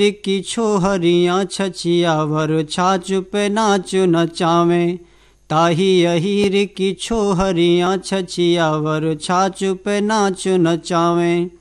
की छोहरियाँ छछियावर छाछ पे नाच नचावें। ताही अहीर की छोहरियाँ छछियावर छाछ पे नाच नचावें।